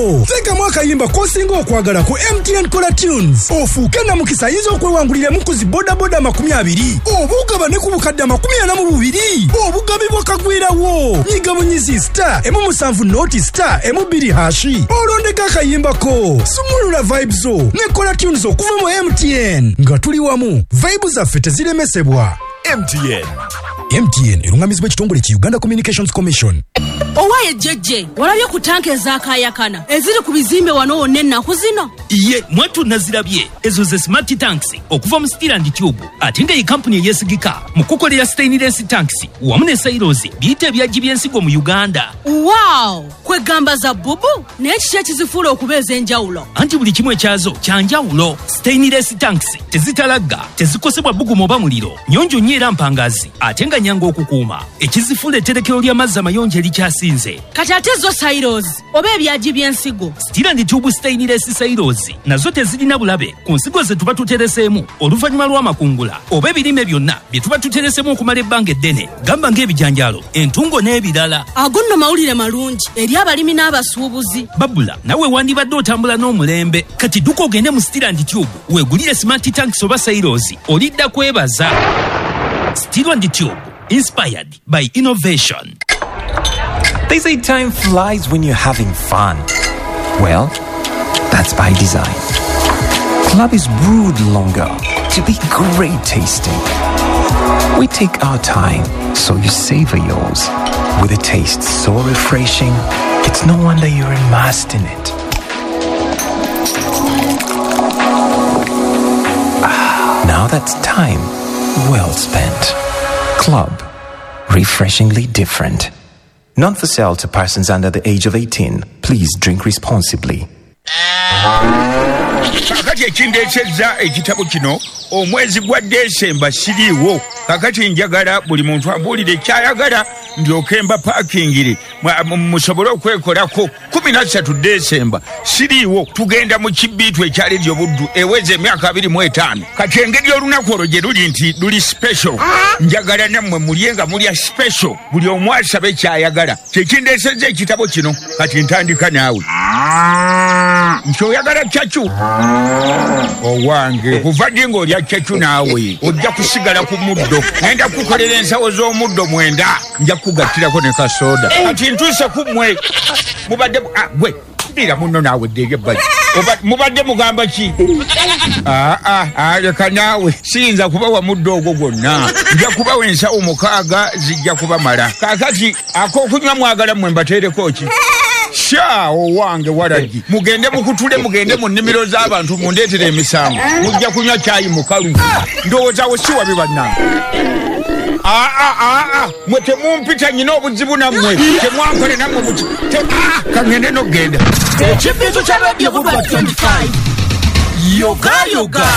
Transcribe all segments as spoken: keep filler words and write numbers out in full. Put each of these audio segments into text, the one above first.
Vibe-zo. Tega mwaka yimba kosinga okwagala ku M T N Color Tunes. Ofuuke na mukisa yizo okwewangulira mukuzi boda boda makumi abiri. Obugaba ne kubukadde makumi ana mu bubiri. Obugabi bwakagwirawo. Nyiga munyizi star emu musanvu noti star emu biri hashi. Olondeka akayimbako. Sumulula Vibe-zo ne Color Tunes okuva mu M T N. Nga tuli wamu. Vibe zaffe teziremesebwa. M T N. M T N erungamizibwa ekitongole ki Uganda Communications Commission. Owaye jeje walabye ku tanke zakayakana eziri ku bizimbe wano wonna ennaku zino. Iye mwatu nazirabye ezo ze smart tanks okuva mu Steel and Tube ate nga ye company eyesigika mu kukolera stainless tanks wamu ne silos biyite ebyagi by'ensigo mu Uganda. Wow! Kwegamba za bubu n'ekiki ekizifuula okubeeza enjawulo. Anti buli kimu ekyazo kyanjawulo. Stainless tanks tezitalagga, tezikosebwa bbugumu oba muliro, nyonjo nnyo era mpangazi ate nga nyanga okukuuma. Ekizifuula etterekero ly'amazzi amayonjo erikyasinze. Kati ate zo silos oba ebyagi by'ensigo. Steel and Tube stainless silos nazo tezirina bulabe ku nsigo ze tuba tutereseemu oluvannyuma lw'amakungula oba ebirime byonna bye tuba tutereseemu okumala ebbanga eddene, gamba ng'ebijanjaalo, entungo n'ebirala. Ago nno mawulire malungi eri abalimi n'abasuubuzi. Babula nawe wandibadde otambula n'omulembe, kati dduka ogende mu Steel and Tube weegulire smart tanks oba silos olidda kwebaza. Steel and Tube, inspired by innovation. They say time flies when you're having fun. Well, that's by design. Club is brewed longer to be great tasting. We take our time, so you savor yours. With a taste so refreshing, it's no wonder you're immersed in it. Ah, now that's time well spent. Club, refreshingly different. Not for sale to persons under the age of eighteen. Please drink responsibly. Kakati ekindecheza ekitabo kino omwezi gwa Desemba siriwo. Kakati njagala buli muntu ambulire kyayagala ndyokemba parkingire musobole okwekolako kumi na ssatu Desemba siriwo. Tugenda mu kibitu ekyali ly'obuddu eweze emyaka abiri mu etaano. Kati engeri olunaku olwo gye luli nti luli special. Njagala nammwe mulyenga mulya special buli omu asabe kyayagala. Kyekindeseza ekitabo kino kati ntandika naawe. Nchoyagala chachu owange kuva dingo olya chachu naawe ojja kusigala ku muddo nenda kukolera ensawo z'omuddo mwenda nja kugatirako ne kasoda kati ntuse kumwe mubadde ah gwe bira muno naawe dege bali oba mubadde mugamba ki ah ah aleka naawe siyinza kuba wa muddo ogwo gwonna nja kuba wensawo mukaaga zijja kuba mala kakati akokunywa mwagala mwe mbateereko ki sha owange waraji mugende mukutule mugende mu nnimiro z'abantu mundeetere emisango mujja kunywa cyayi mukalu ndowooza wo si wabibanna ah ah ah ah mwe temumpita nyina obuzibu nammwe temwankole nammwe muti kangende n'ogenda ekibitu kya Radio Budwa twenty-five yoga yoga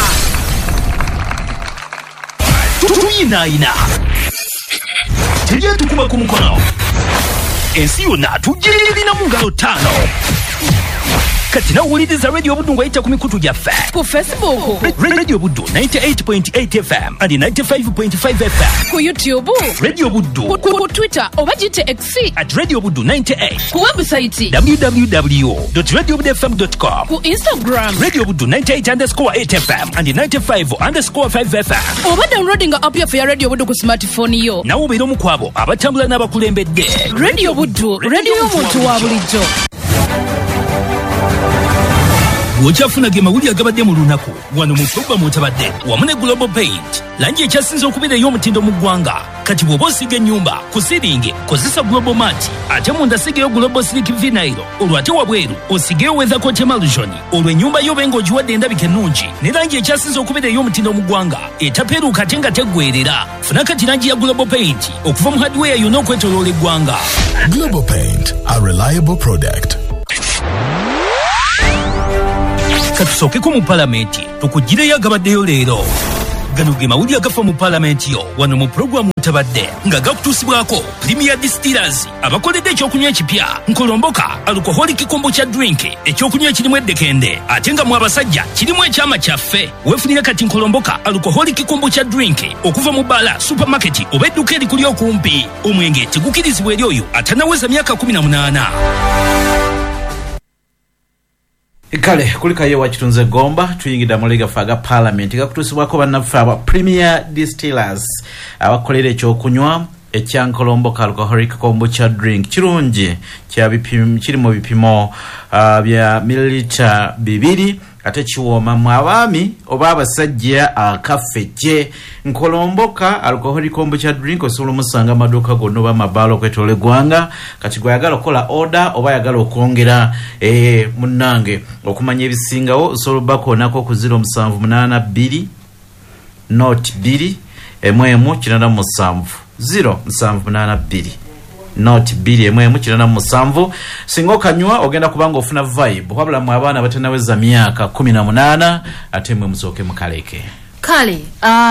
tuyinaayina tujye tukuba ku mukono ensi yonna tugirina mu ngalo ttaano. Kati nawuliriza Radio Buddu ng'ayita ku mikutu gyaffe ku Facebook Radio Buddu ninety-eight point eight F M and ninety-five point five F M, ku YouTube Radio Buddu, ku Twitter oba gite X at Radio Buddu ninety-eight, ku website w w w dot radio buddu f m dot com, ku Instagram Radio Buddu ninety-eight underscore eight F M and ninety-five underscore five F M. oba downloading app ya ya Radio Buddu ku smartphone yo. Nawo obeera omu ku abo abatambula n'abakulembedde. Radio Buddu, radio y'omuntu wa bulijjo. Wochafuna ge mawuli agabadde mu lunaku wano mu Toba mutabadde wamu ne Global Paint langi ekyasinze okubeera ey'omutindo mu ggwanga. Kati bw'oba osiga ennyumba ku siringi kozesa Global Mat, ate munda sigeyo Global Slick Vinyl, olwo ate wabweru osigeyo Weather Coat Emulsion, olwo ennyumba yo benga ogiwadde endabika ennungi ne langi ekyasinze okubeera ey'omutindo mu ggwanga etapeeruuka ate nga teggweerera. Funa kati langi ya Global Paint okuva mu hardware yonna okwetooloola eggwanga. Global Paint, a reliable product. Katusookeko mu palamenti tukugireyo agabaddeyo leero. Gano ge mawuli agafa mu palamenti yo wano mu programu mutabadde nga gakutuusibwako Premier Distillers abakoledde ekyokunywa ekipya Nkolomboka alcoholic kombucha drink, ekyokunywa ekirimu eddekende ate nga mu abasajja kirimu ekyama kyaffe. Weefunire kati Nkolomboka alcoholic kombucha drink okuva mu bala supermarket oba edduka erikuli okumpi. Omwenge tegukirizibwa eri oyo atanaweza myaka kumi na munaana. Kale kulika ye wachitunze gomba tuyingida mulega faga parliament gakutusibwako bannaffe aba Premier Distillers abakolera ekyokunywa ekyankolombo alcoholic kombucha drink kirungi kya bipimo kiri mu bipimo uh, bya milliliter bibiri ate kiwoma mu abaami oba abasajja akafeje nkolomboka alcoholic kombucha drink osulu musanga maduka gonno ba mabalo kwetole gwanga kati gwayagala okola order oba yagala okwongera eh munange okumanya ebisingawo osulu bako nako ku zero seven eight two not two emwemu kinana musanvu zero seven eight two not two emwemu kinana musanvu singo kanywa ogenda kubanga ofuna vibe wabula mu abaana batanaweza myaka kumi na munana ate mwe musoke mukaleke kale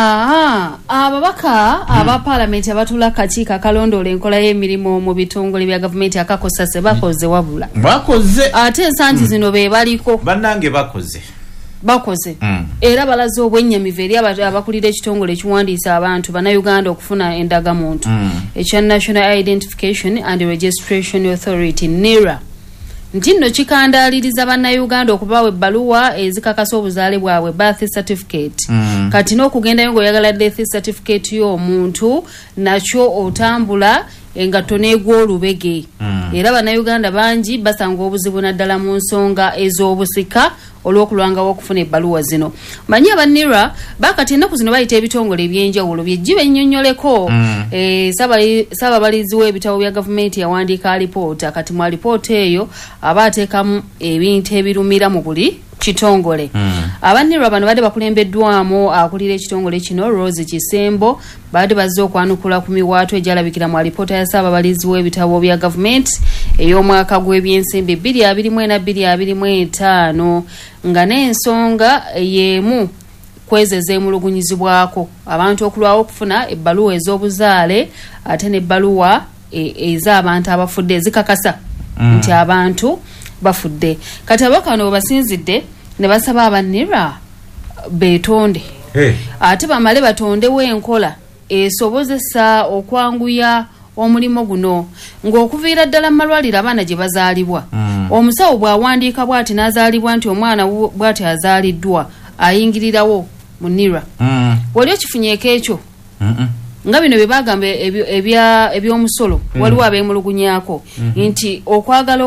aha ababaka hmm. aba parliament abatula kakiika kalondola enkola y'emirimu mu bitongole bya government akakosa se bakoze wabula bakoze ate ensangi hmm. zino be baliko bannange bakoze bakoze mm. era balaze obwennyamivu eri abakulira ekitongole ekiwandiisa abantu bannayuganda okufuna endagamuntu mm. ekya National Identification and Registration Authority NIRA nti nno kikandaaliriza bannayuganda okubawa ebbaluwa ezikakasa obuzaale bwabwe birth certificate mm. kati n'okugendayo ng'oyagala death certificate y'omuntu nakyo otambula engato neegwa olubege mm. era bannayuganda bangi basanga obuzibu naddala mu nsonga ez'obusika olw'okulwangawo okufuna ebbaluwa zino manyi abannira bakati ennaku zino bayita ebitongole ebyenjawulo byejjiba ennyonnyoleko mm. e, saababalizi w'ebitabo bya gavumenti yawandiika alipoota kati mu alipoota eyo aba ateekamu ebintu ebirumira mu buli kitongole mm. abannirwa bano badde bakulembeddwamu akulira ekitongole kino Rose Kisembo badde bazze okwanukula ku miwaato egyalabikira mu alipoota ya saababalizi w'ebitabo bya gavumenti ey'omwaka gw'ebyensimbi bbiri abiri mu ena bbiri abiri mu etaano nga n'ensonga y'emu kwezeza emulugunyizibwako abantu okulwawo okufuna ebbaluwa ez'obuzaale ate n'ebbaluwa ez'abantu abafudde ezikakasa mm. nti abantu bafudde kati abakano basinzidde ne basaba abannira beetonde hey. ate bamale batondewo enkola esobozesa okwanguya omulimo guno ng'okuviira ddala mu malwaliro abaana gye bazaalibwa mm. omusawo bw'awandiika bw'ati n'azaalibwa nti omwana bw'ati azaaliddwa ayingirirawo mu NIRA mm. wali okifunyeeko ekyo mm -mm. nga bino bye bagamba eby'omusolo mm. waliwo abeemulugunyako mm -hmm. nti okwagala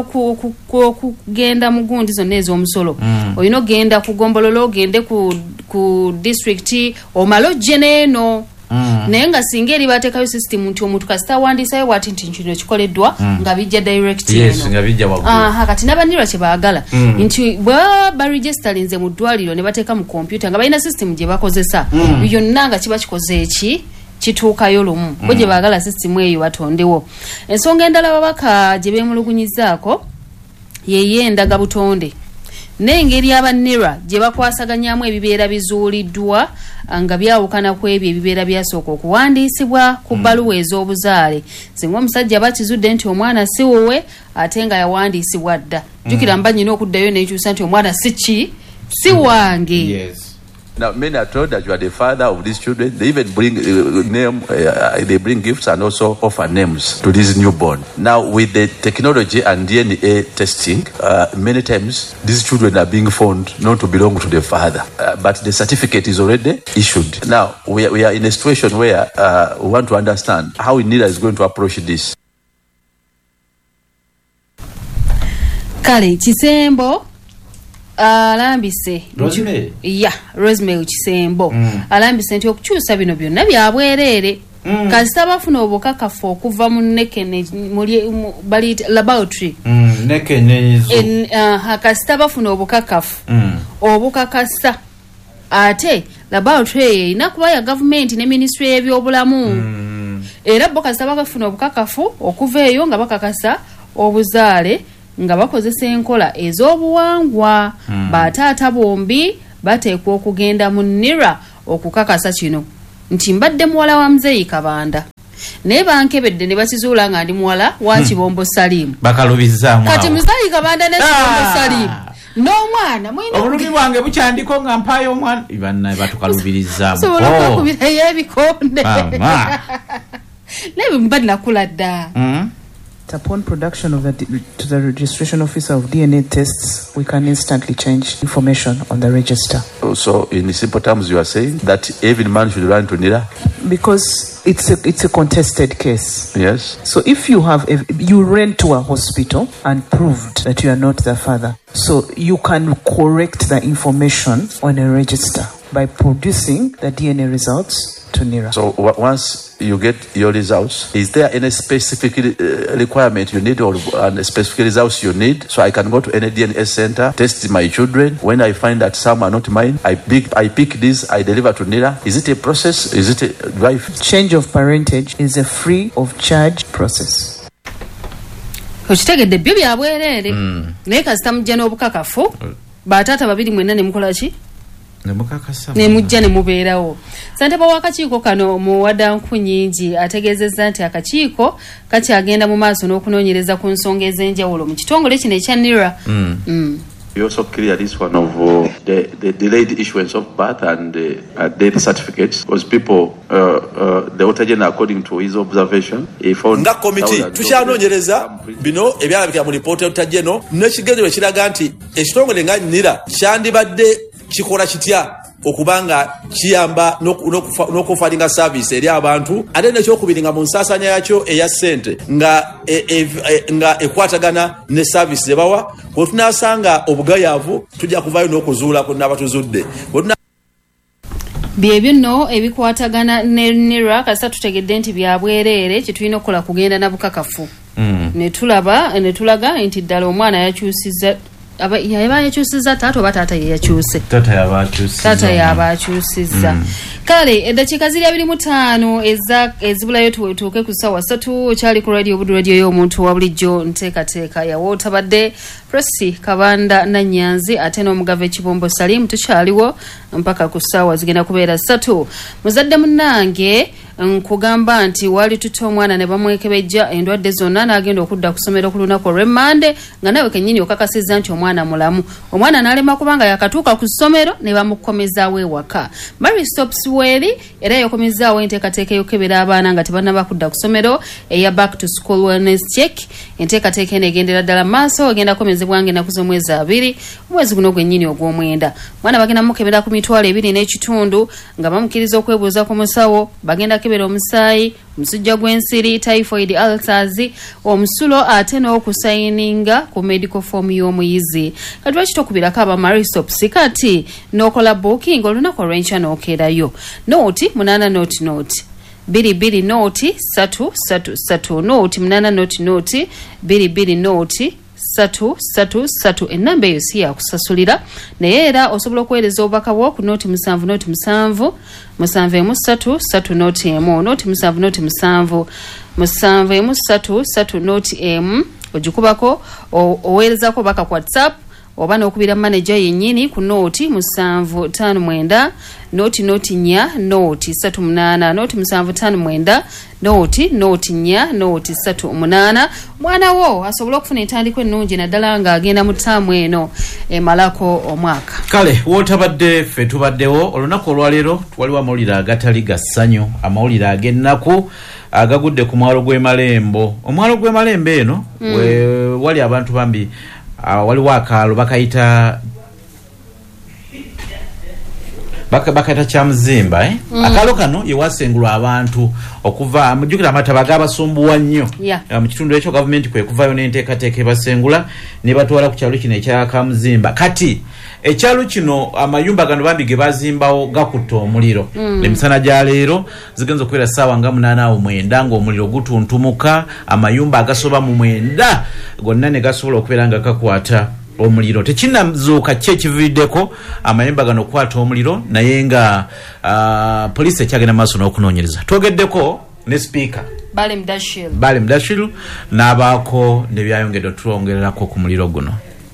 okugenda mu gundi zonna ez'omusolo mm. olina ogenda ku Gombololo ogende ku, ku district omale ojje n'eno mm. naye nga singa eri bateekayo system nti omuntu kasita awandiisayo bwati nti kino kikoleddwa mm. nga bijja direct yes, nga bijja waggulu aha kati n'abannirwa kye baagala mm. nti bwe baregistarinze mu ddwaliro ne bateeka mu kompyuta nga balina system gye bakozesa mm. byonna nga kiba kikoze eki kituukayo lumu bo gye baagala sisimu eyo batondewo ensonga endala babaka gye beemulugunyizaako yeye endaga butonde n'engeri abannira gye bakwasaganyamu ebibeera bizuuliddwa nga byawukana ku ebyo ebibeera byasooka okuwandiisibwa ku bbaluwa ez'obuzaale singa omusajja bakizudde nti omwana si wuwe ate nga yawandiisibwa dda jjukira mba nnyina okuddayo nekyusa nti omwana si ki si wange yes. Now, many are told that you are the father of these children. They even bring uh, name, uh, they bring gifts and also offer names to this newborn. Now, with the technology and D N A testing, uh, many times these children are being found not to belong to the father, uh, but the certificate is already issued. Now, we are, we are in a situation where uh, we want to understand how NIRA is going to approach this. Kale, Kisembo. alambise Rosemary ya Rosemary Kisembo mm. alambise nti okukyusa bino byonna byabwerere mm. kasita bafuna obukakafu okuva mu nekene bali laboratory mm. nekene zo uh, kasita bafuna obukakafu mm. obukakasa ate laboratory ina kuba ya government ne ministry y'ebyobulamu mm. era bo kasita bakafuna obukakafu okuva eyo nga bakakasa obuzaale nga bakozesa enkola ez'obuwangwa mm. bataata bombi bateekwa okugenda mu NIRA okukakasa kino nti mbadde muwala wa Muzeeyi Kabanda naye bankebedde ne bakizuula nga ndi muwala wa Kibombo Salimu bakalubizaamu kati Muzeeyi Kabanda ne Kibombo Salimu n'omwana mwina obulumi bwange bukyandiko nga mpaayo omwana bannaye batukalubirizaamu sobola okukubirayo ebikonde naye mbadde nakula dda Upon production of the to the registration officer of D N A tests, we can instantly change information on the register. So, in simple terms, you are saying that every man should run to NIRA? Because it's a it's a contested case. Yes. So, if you have a, you ran to a hospital and proved that you are not the father, so you can correct the information on a register by producing the D N A results to NIRA. So w- once you get your results, is there any specific uh, requirement you need or uh, specific results you need? So I can go to any D N A center, test my children. When I find that some are not mine, I pick I pick these, I deliver to NIRA. Is it a process? Is it a drive? Change of parentage is a free of charge process. Okitegedde byo byabwerere naye kasita mujja n'obukakafu bataata babiri mwenna ne mukola ki ne mujja ne mubeerawo. Ssentebe w'akakiiko kano mu Wadanku Nyingi ategeezezza nti akakiiko kakyagenda mu maaso n'okunoonyereza ku nsonga ez'enjawulo mu kitongole kino ekya NIRA. Mm. Mm. We also clear this one of uh, the, the delayed issuance of birth and uh, uh, death certificates because people, uh, uh, the Auditor General, according to his observation, he found nga committee tukyanoonyereza bino ebyalabikira mu lipoota y'Auditor General n'ekigezo ekiraga nti ekitongole nga NIRA kyandibadde kikola kitya okubanga kiyamba n'okufalinga service eri abantu ate n'ekyokubiri nga mu nsaasanya yakyo eya ssente nga e, e, e, nga ekwatagana ne service ze bawa bwe tunaasanga obugayaavu tujja kuvaayo n'okuzuula ku n'abatuzudde byebyo nno ebikwatagana ne NIRA kasita tutegedde nti byabwereere kye tulina okukola kugenda na bukakafu mm. ne tulaba ne tulaga nti ddala omwana yakyusizza aba yaba yakyusizza taata oba taata ye yakyuse taata yaba akyusizza taata yaba akyusizza mm. Kale eddakiika ziri abiri mu ttaano eza ezibulayo tutuuke ku ssaawa ssatu okyali ku radio Budu radio y'omuntu wa bulijjo nteekateeka yawootabadde Presi Kabanda Nanyanzi ate n'omugava ekibombo Salim tukyaliwo mpaka ku ssaawa zigenda kubeera ssatu. Muzadde munnange nkugamba nti wali tutte omwana ne bamwekebejja endwadde zonna n'agenda okudda ku ssomero ku lunaku olw'emmande nga nawe kennyini okakasizza nti omwana mulamu. Omwana n'alema kubanga yakatuuka ku ssomero ne bamukomezaawo ewaka. Mary Stops Weri era yakomezaawo enteekateeka y'okukebera abaana nga tebannaba kudda ku ssomero eya back to school wellness check. Enteekateeka eno egendera ddala maaso egenda kukomezebwanga ennaku z'omwezi abiri omwezi guno gwennyini ogw'omwenda. Mwana bagenda mukebera ku mitwalo ebiri n'ekitundu nga bamukkiriza okwebuuza ku musawo bagenda kebera omusaayi omusujja gw'ensiri typhoid ulcers omusulo ate n'okusayininga ku medical form y'omuyizi. Kati lwaki tokubirako aba Maristops kati n'okola booking olunaku olw'enkya n'okeerayo nooti munaana nooti nooti biri biri nooti satu satu satu nooti munaana nooti nooti biri biri nooti satu satu satu ennamba eyo si yakusasulira naye era osobola okuweereza obubaka bwo ku nooti musanvu nooti musanvu musanvu emu ssatu ssatu nooti emu nooti musanvu nooti musanvu musanvu emu ssatu ssatu nooti emu ogikubako oweerezako obubaka ku WhatsApp oba n'okubira manager yennyini ku nooti musanvu ttaano mwenda nooti nooti nnya nooti ssatu munaana nooti musanvu ttaano mwenda nooti nooti nnya nooti ssatu munaana. Mwana wo asobola okufuna entandikwa ennungi naddala ng'agenda mu ttaamu eno emalako omwaka. Kale wootabadde ffe tubaddewo olunaku olwaleero twaliwo amawulire agatali ga ssanyu amawulire ag'ennaku agagudde ku mwalo gw'e Malembo. Omwalo gw'e Malembo eno mm. we wali abantu bambi Uh, waliwo akaalo bakayita baka bakayita kyamuzimba eh? mm. akaalo kano yewasengulwa abantu okuva mujjukira amataba g'abasumbuwa nnyo yeah. uh, mu kitundu ekyo gavumenti kwe kuvayo n'enteekateeka ebasengula ne batwala ku kyalo kino ekya Kamuzimba. Kati ekyalo kino amayumba gano bambi ge bazimbawo gakutta omuliro mm. emisana gya leero zigenza okubeera ssaawa nga munaana awo mwenda ng'omuliro gutuntumuka amayumba agasoba mu mwenda gonna ne gasobola okubeera nga gakwata omuliro. Tekinazuuka ki ekiviiriddeko amayumba gano okukwata omuliro naye nga uh, poliisi ekyagenda maaso n'okunoonyereza. Twogeddeko ne sipiika Bale Mdashiru Bale Mdashiru n'abaako ne byayongedde otulongererako ku muliro guno.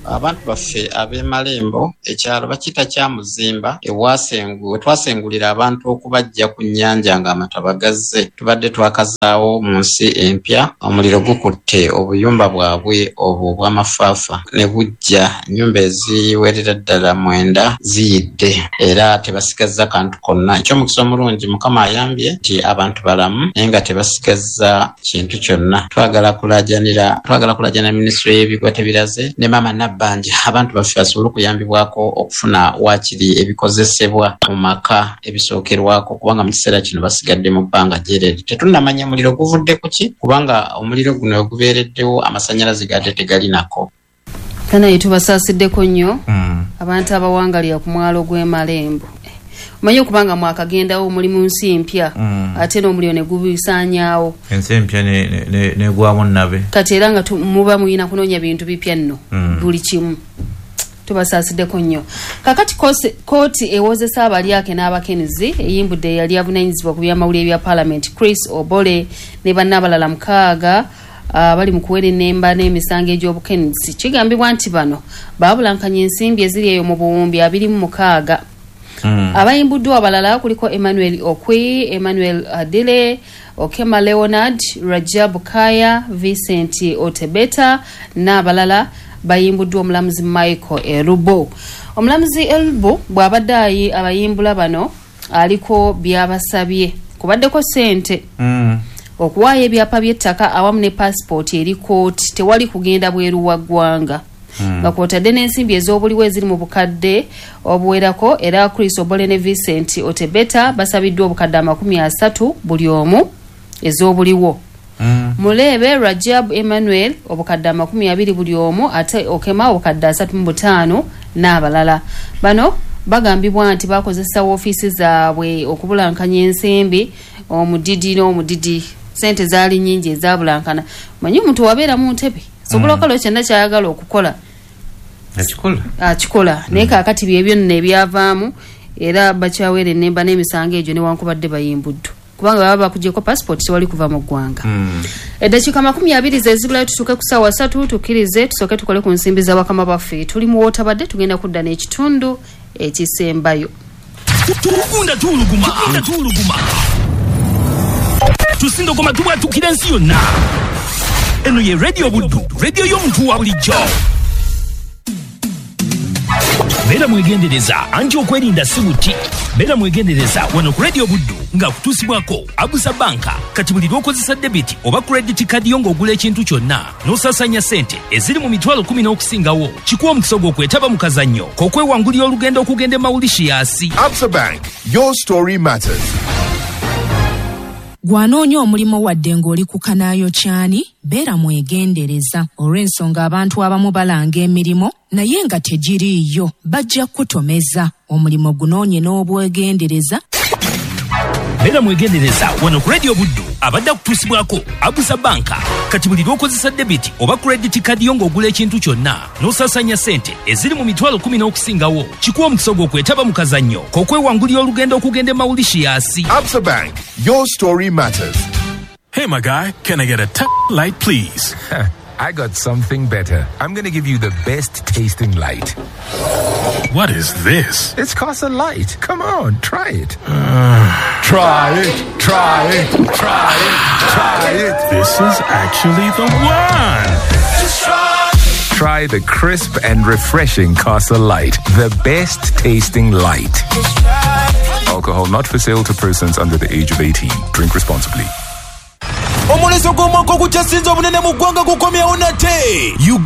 abantu baffe ab'e Malembo ekyalo bakita kya Muzimba ewasengu twasengulira abantu okubajja ku nnyanja ng'amataba gazze tubadde twakazaawo mu nsi empya omuliro gukutte obuyumba bwabwe obwo obw'amafaafa ne bujja nnyumba eziwerera ddala mwenda ziyidde era tebasigaza kantu konna eky'omukisa omulungi Mukama ayambye nti abantu balamu naye nga tebasigaza kintu kyonna twagala kulajanira twagala kulajana Ministry y'ebigwa tebiraze ne Mama Nabbanja abantu baffe basobole okuyambibwako okufuna waakiri ebikozesebwa mu maka ebisookerwako kubanga mu kiseera kino basigadde mu bbanga gyereere tetunnamanya omuliro guvudde ku ki kubanga omuliro guno gubeereddewo amasannyalaze gadde tegalinako kana yetubasaasideko nnyo mm. abantu abawangalira ku mwalo gw'e Malembo manyi okubanga mwakagendawo muli mu nsi mpya mm. ate n'omuliro ne gubisaanyaawo ensi empya negwamu ne, ne nabe kati era nga muba muyina kunoonya bintu bipya nno mm. buli kimu tubasaasideko nnyo kakati kooti ewozesa abalyake n'abakenizi eyimbudde yali avunaanyizibwa ku byamawulire bya Parliament Chris Obole ne bannabalala mukaaga abali mu kuwera ennemba n'emisango egy'obukenizi kigambibwa nti bano baabulankanya ensimbi eziri eyo mu buwumbi abiri mu mukaaga Mm. abayimbuddwa abalala kuliko Emmanuel Okwi, Emmanuel Adile, Okema Leonard, Rajab Kaya, Vincent Otebeta n'abalala bayimbuddwa omulamuzi Michael Erubo. Omulamuzi Erubo bw'abadde abayimbula bano aliko byabasabye kubaddeko ssente mm. okuwaayo ebyapa by'ettaka awamu ne passport eri kooti tewali kugenda bweru wa ggwanga nga kwotadde n'ensimbi ez'obuliwo eziri mu bukadde obuwerako era Chris Obole ne Vincent Otebeta basabiddwa obukadde amakumi asatu buli omu ez'obuliwo mm. Mulebe Rajab Emmanuel obukadde amakumi abiri buli omu ate Okema obukadde asatu mu butaano n'abalala bano bagambibwa nti bakozesa woofiisi zaabwe okubulankanya ensimbi omudidi n'omudidi sente zaali nnyingi ezabulankana manyi omuntu wabeera mu ntebe sobola mm. okolo kyonna kyayagala okukola akikola akikola mm. naye kaakati byebyo nno ebyavaamu era bakyawera ennemba n'emisango egyo newankubadde bayimbuddwa kubanga baba bakugyeko passport tewali kuva mu ggwanga mm. eddakiika makumi abiri zezibulayo tutuuke ku ssaawa ssatu tukkirize tusooke tukole ku nsimbi za bakama baffe tuli mu wootabadde tugenda kudda n'ekitundu ekisembayo tukunda tuuluguma tuuluguma tusindogoma tubwatukira ensi yonna eno ye radio Buddu radio y'omuntu wa bulijjo beera mwegendereza anti okwerinda si buti beera mwegendereza wano ku radio Buddu nga kutuusibwako Abusa Banka kati buli lw'okozesa debiti oba credit card yo ng'ogula ekintu kyonna n'osaasanya ssente eziri mu mitwalo kumi n'okusingawo kikuwa omukisa gw'okwetaba mu kazannyo k'okwewangulira olugendo okugenda e Mauritius. Absa Bank, your story matters. Gwanoonya omulimu wadde ng'oli ku kanaayo kyani beera mwegendereza olw'ensonga abantu abamu balanga emirimu naye nga tegiriiyo bajja kutomeza omulimu gunoonye n'obwegendereza. Beera mwegendereza wano ku radio Buddu abadde akutuusibwako Abusa Banka kati buli lw'okozesa debiti oba credit card yo ng'ogula ekintu kyonna n'osaasanya ssente eziri mu mitwalo kumi n'okusingawo kikuwa omukisa gw'okwetaba mu kazannyo k'okwewangulira olugendo okugenda e Mauritius. Absa Bank, your story matters. Hey my guy, can I get a t- light please? I got something better. I'm going to give you the best tasting light. What is this? It's Casa Light. Come on, try it. Uh, try it, try it, try it, try it. This is actually the one. Just try. Try the crisp and refreshing Casa Light. The best tasting light. Alcohol not for sale to persons under the age of eighteen. Drink responsibly. Omuleso gw'omwaka ogukyasinze obunene mu ggwanga gukomyewo nate.